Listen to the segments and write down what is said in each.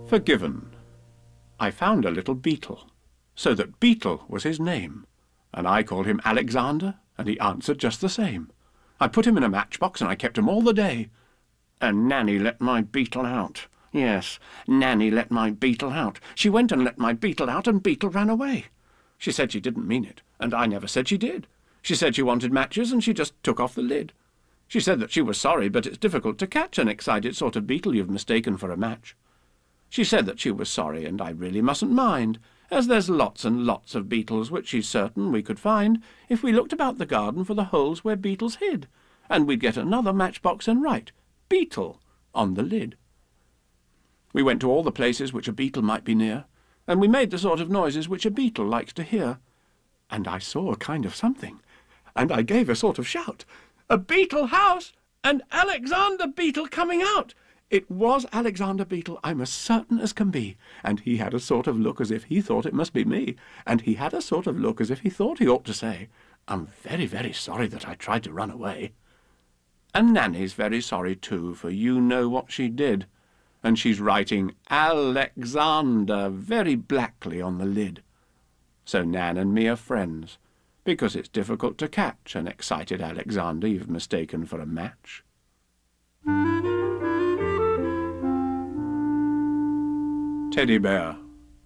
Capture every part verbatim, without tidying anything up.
Forgiven. I found a little beetle, so that Beetle was his name, and I called him Alexander, and he answered just the same. I put him in a matchbox, and I kept him all the day. And Nanny let my beetle out. Yes, Nanny let my beetle out. She went and let my beetle out, and Beetle ran away. She said she didn't mean it, and I never said she did. She said she wanted matches, and she just took off the lid. She said that she was sorry, but it's difficult to catch an excited sort of beetle you've mistaken for a match. She said that she was sorry, and I really mustn't mind, as there's lots and lots of beetles which she's certain we could find if we looked about the garden for the holes where beetles hid, and we'd get another matchbox and write Beetle on the lid. We went to all the places which a beetle might be near, and we made the sort of noises which a beetle likes to hear. And I saw a kind of something, and I gave a sort of shout. A beetle house, and Alexander Beetle coming out! It was Alexander Beetle, I'm as certain as can be, and he had a sort of look as if he thought it must be me, and he had a sort of look as if he thought he ought to say, I'm very, very sorry that I tried to run away. And Nanny's very sorry too, for you know what she did, and she's writing Alexander very blackly on the lid. So Nan and me are friends, because it's difficult to catch an excited Alexander you've mistaken for a match. Teddy Bear.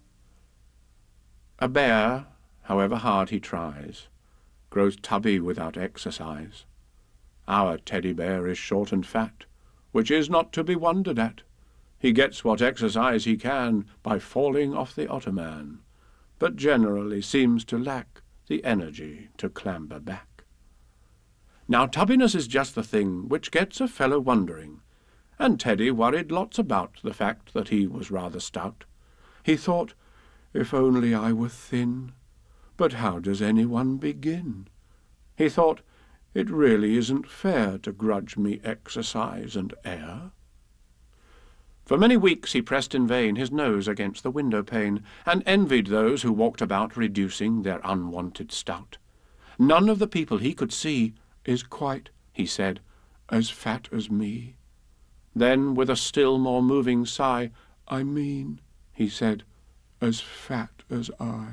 A bear, however hard he tries, grows tubby without exercise. Our teddy bear is short and fat, which is not to be wondered at. He gets what exercise he can by falling off the ottoman, but generally seems to lack the energy to clamber back. Now tubbiness is just the thing which gets a fellow wondering, and Teddy worried lots about the fact that he was rather stout. He thought, if only I were thin, but how does anyone begin? He thought, it really isn't fair to grudge me exercise and air. For many weeks he pressed in vain his nose against the window-pane, and envied those who walked about reducing their unwanted stout. None of the people he could see is quite, he said, as fat as me. Then, with a still more moving sigh, I mean, he said, as fat as I.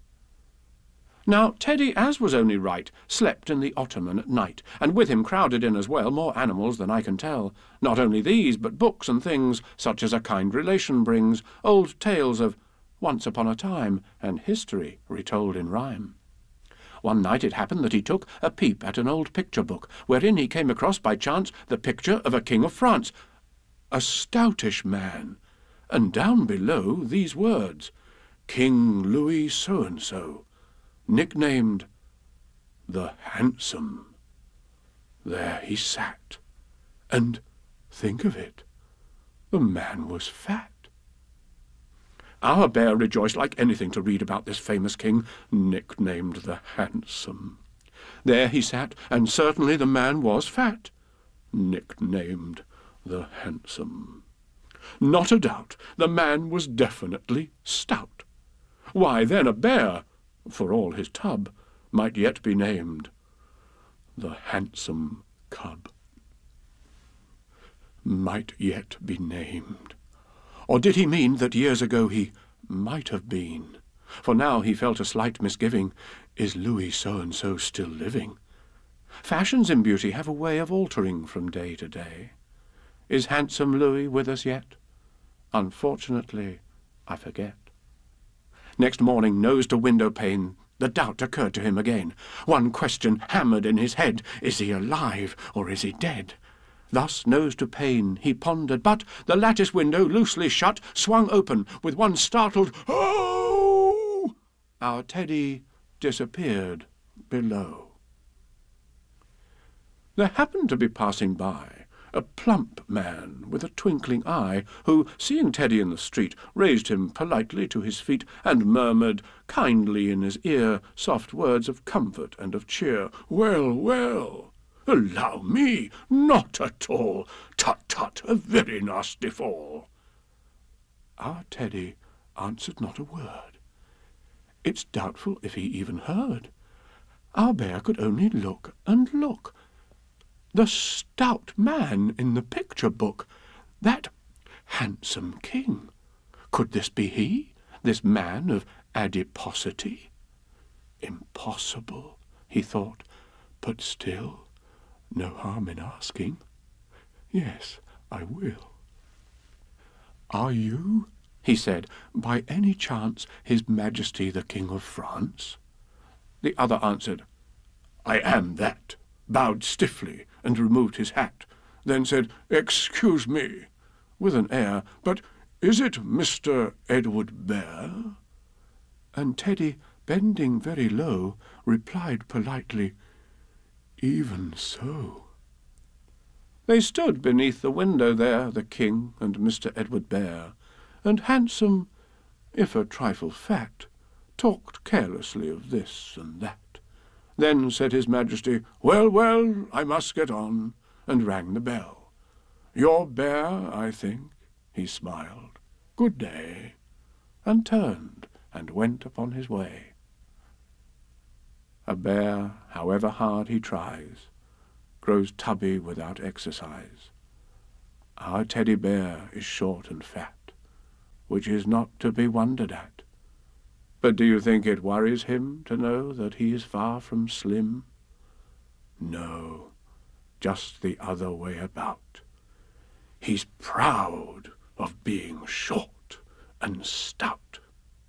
Now, Teddy, as was only right, slept in the ottoman at night, and with him crowded in as well more animals than I can tell. Not only these, but books and things, such as a kind relation brings, old tales of once upon a time, and history retold in rhyme. One night it happened that he took a peep at an old picture book, wherein he came across by chance the picture of a king of France, a stoutish man, and down below these words, King Louis so-and-so, nicknamed the Handsome. There he sat, and, think of it, the man was fat. Our bear rejoiced like anything to read about this famous king, nicknamed the Handsome. There he sat, and certainly the man was fat, nicknamed the Handsome. Not a doubt, the man was definitely stout. Why, then a bear, for all his tub, might yet be named the Handsome Cub. Might yet be named. Or did he mean that years ago he might have been? For now he felt a slight misgiving. Is Louis so-and-so still living? Fashions in beauty have a way of altering from day to day. Is handsome Louis with us yet? Unfortunately, I forget. Next morning, nose to window pane, the doubt occurred to him again. One question hammered in his head, is he alive or is he dead? Thus, nose to pane, he pondered, but the lattice window, loosely shut, swung open with one startled "Oh!" Our Teddy disappeared below. There happened to be passing by a plump man with a twinkling eye, who, seeing Teddy in the street, raised him politely to his feet, and murmured kindly in his ear soft words of comfort and of cheer. "Well, well, allow me, not at all. Tut, tut, a very nasty fall." Our Teddy answered not a word. It's doubtful if he even heard. Our bear could only look and look. The stout man in the picture book, that handsome king, Could this be he, this man of adiposity? Impossible, he thought, but still, no harm in asking. Yes, I will. Are you, he said, by any chance His Majesty the King of France? The other answered, I am that, bowed stiffly, and removed his hat, then said, Excuse me, with an air, but is it Mister Edward Bear? And Teddy, bending very low, replied politely, Even so. They stood beneath the window there, the King and Mister Edward Bear, and handsome, if a trifle fat, talked carelessly of this and that. Then said His Majesty, Well, well, I must get on, and rang the bell. Your bear, I think, he smiled. Good day, and turned and went upon his way. A bear, however hard he tries, grows tubby without exercise. Our teddy bear is short and fat, which is not to be wondered at. But do you think it worries him to know that he is far from slim? No, just the other way about. He's proud of being short and stout.